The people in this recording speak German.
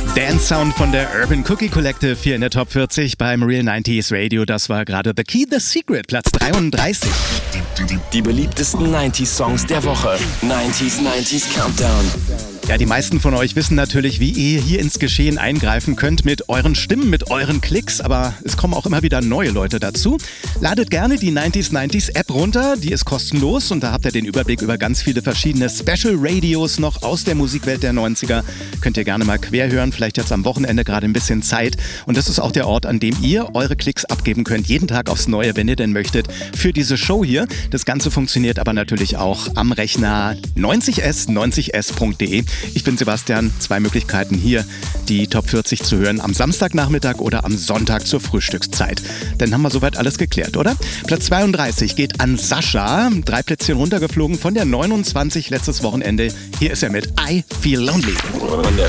Dance Sound von der Urban Cookie Collective hier in der Top 40 beim Real 90s Radio. Das war gerade The Key, The Secret, Platz 33. Die beliebtesten 90s Songs der Woche. 90s Countdown. Ja, die meisten von euch wissen natürlich, wie ihr hier ins Geschehen eingreifen könnt mit euren Stimmen, mit euren Klicks, aber es kommen auch immer wieder neue Leute dazu. Ladet gerne die 90s App runter, die ist kostenlos und da habt ihr den Überblick über ganz viele verschiedene Special Radios noch aus der Musikwelt der 90er. Könnt ihr gerne mal quer hören, vielleicht jetzt am Wochenende gerade ein bisschen Zeit. Und das ist auch der Ort, an dem ihr eure Klicks abgeben könnt, jeden Tag aufs Neue, wenn ihr denn möchtet, für diese Show hier. Das Ganze funktioniert aber natürlich auch am Rechner 90s.de. Ich bin Sebastian, 2 Möglichkeiten hier, die Top 40 zu hören, am Samstagnachmittag oder am Sonntag zur Frühstückszeit. Dann haben wir soweit alles geklärt, oder? Platz 32 geht an Sascha, 3 Plätzchen runtergeflogen von der 29 letztes Wochenende. Hier ist er mit I Feel Lonely. Von der